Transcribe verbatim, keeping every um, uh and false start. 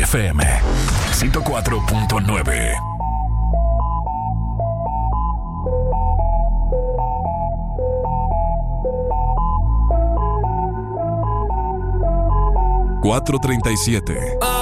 F M ciento cuatro punto nueve. cuatro treinta y siete.